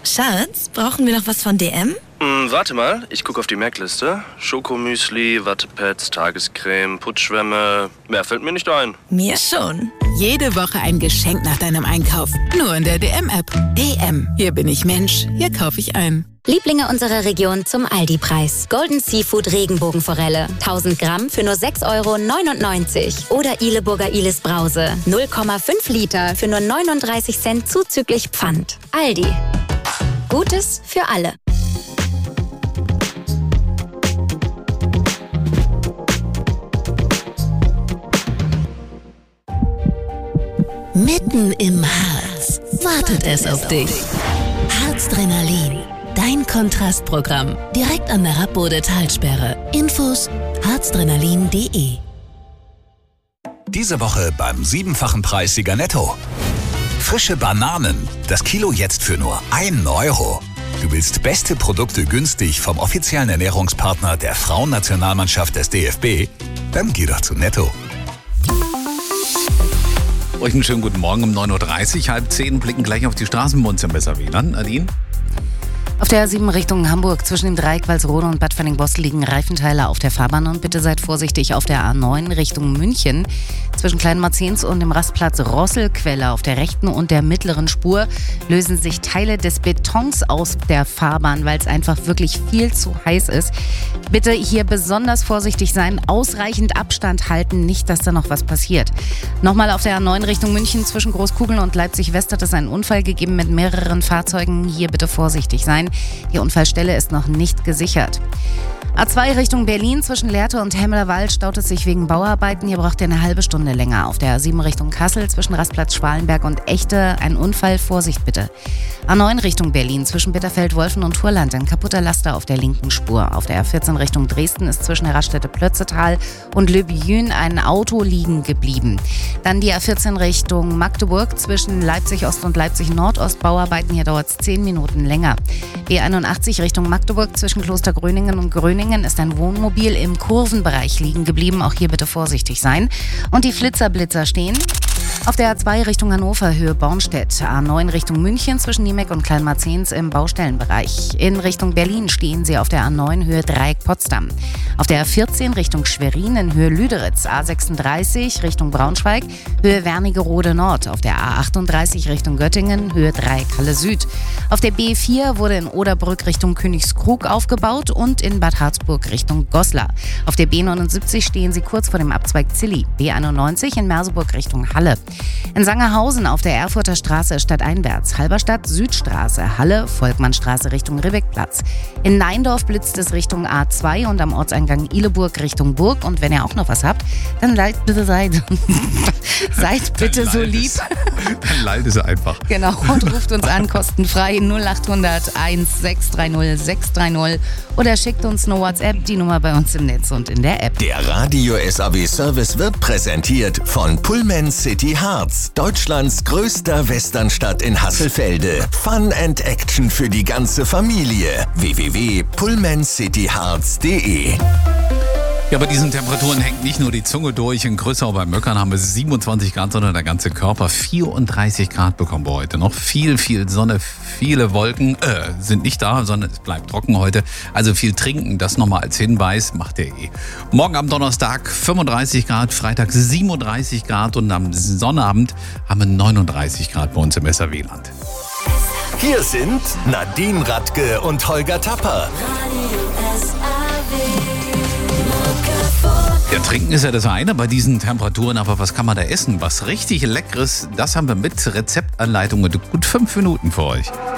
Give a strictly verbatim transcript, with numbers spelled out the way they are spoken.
Schatz, brauchen wir noch was von D M? Hm, warte mal, ich gucke auf die Merkliste. Schokomüsli, Wattepads, Tagescreme, Putzschwämme. Mehr fällt mir nicht ein. Mir schon. Jede Woche ein Geschenk nach deinem Einkauf. Nur in der D M-App. D M. Hier bin ich Mensch. Hier kaufe ich ein. Lieblinge unserer Region zum Aldi-Preis. Golden Seafood Regenbogenforelle. tausend Gramm für nur sechs Euro neunundneunzig. Oder Ileburger Ilis Brause. null Komma fünf Liter für nur neununddreißig Cent zuzüglich Pfand. Aldi. Gutes für alle. Mitten im Harz wartet es auf dich. Harzdrenalin, dein Kontrastprogramm. Direkt an der Rappbode-Talsperre. Infos harzdrenalin punkt de. Diese Woche beim siebenfachen Preissieger Netto. Frische Bananen. Das Kilo jetzt für nur ein Euro. Du willst beste Produkte günstig vom offiziellen Ernährungspartner der Frauennationalmannschaft des D F B? Dann geh doch zu Netto. Euch einen schönen guten Morgen um neun Uhr dreißig, halb zehn, blicken gleich auf die Straßen bei uns im Besser W L A N. Nadine? Auf der A sieben Richtung Hamburg zwischen dem Dreieck Walsrode und Bad Fanning-Bostel liegen Reifenteile auf der Fahrbahn und bitte seid vorsichtig auf der A neun Richtung München. Zwischen Kleinmarzens und dem Rastplatz Rosselquelle auf der rechten und der mittleren Spur lösen sich Teile des Betons aus der Fahrbahn, weil es einfach wirklich viel zu heiß ist. Bitte hier besonders vorsichtig sein, ausreichend Abstand halten, nicht, dass da noch was passiert. Nochmal auf der A neun Richtung München zwischen Großkugeln und Leipzig-West hat es einen Unfall gegeben mit mehreren Fahrzeugen. Hier bitte vorsichtig sein. Die Unfallstelle ist noch nicht gesichert. A zwei Richtung Berlin zwischen Lehrte und Hemmerwald staut es sich wegen Bauarbeiten. Hier braucht ihr eine halbe Stunde länger. Auf der A sieben Richtung Kassel zwischen Rastplatz Schwalenberg und Echte ein Unfall. Vorsicht bitte. A neun Richtung Berlin zwischen Bitterfeld, Wolfen und Turland ein kaputter Laster auf der linken Spur. Auf der A vierzehn Richtung Dresden ist zwischen der Raststätte Plötzetal und Le Billon ein Auto liegen geblieben. Dann die A vierzehn Richtung Magdeburg zwischen Leipzig Ost und Leipzig Nordost. Bauarbeiten, hier dauert es zehn Minuten länger. B einundachtzig Richtung Magdeburg zwischen Kloster Gröningen und Gröningen ist ein Wohnmobil im Kurvenbereich liegen geblieben. Auch hier bitte vorsichtig sein. Und die Flitzer-Blitzer stehen auf der A zwei Richtung Hannover, Höhe Bornstedt. A neun Richtung München zwischen Niemek und Kleinmarzens im Baustellenbereich. In Richtung Berlin stehen sie auf der A neun, Höhe Dreieck Potsdam. Auf der A vierzehn Richtung Schwerin in Höhe Lüderitz. A sechsunddreißig Richtung Braunschweig, Höhe Wernigerode Nord. Auf der A achtunddreißig Richtung Göttingen, Höhe Dreieck Halle Süd. Auf der B vier wurde in Oderbrück Richtung Königskrug aufgebaut und in Bad Harzburg Richtung Goslar. Auf der B neunundsiebzig stehen sie kurz vor dem Abzweig Zilli. B einundneunzig in Merseburg Richtung Halle. In Sangerhausen auf der Erfurter Straße stadteinwärts, Halberstadt Südstraße, Halle, Volkmannstraße Richtung Ribbeckplatz. In Neindorf blitzt es Richtung A zwei und am Ortseingang Ileburg Richtung Burg. Und wenn ihr auch noch was habt, dann seid bitte seid, seid bitte so lieb. Dann leidet es einfach. Genau, und ruft uns an, kostenfrei null achthundert eins sechs drei null sechs drei null oder schickt uns eine WhatsApp, die Nummer bei uns im Netz und in der App. Der Radio S A W Service wird präsentiert von Pullman City Harz, Deutschlands größter Westernstadt in Hasselfelde. Fun and Action für die ganze Familie. w w w punkt pullman city harz punkt de. Ja, bei diesen Temperaturen hängt nicht nur die Zunge durch. In Größau bei Möckern haben wir siebenundzwanzig Grad, sondern der ganze Körper. vierunddreißig Grad bekommen wir heute noch. Viel, viel Sonne, viele Wolken äh, sind nicht da, sondern es bleibt trocken heute. Also viel trinken, das nochmal als Hinweis, macht ihr eh. Morgen am Donnerstag fünfunddreißig Grad, Freitag siebenunddreißig Grad und am Sonnabend haben wir neununddreißig Grad bei uns im S A W L A N. Hier sind Nadine Radke und Holger Tapper. Ja, trinken ist ja das eine bei diesen Temperaturen, aber was kann man da essen? Was richtig Leckeres, das haben wir mit Rezeptanleitung und gut fünf Minuten für euch.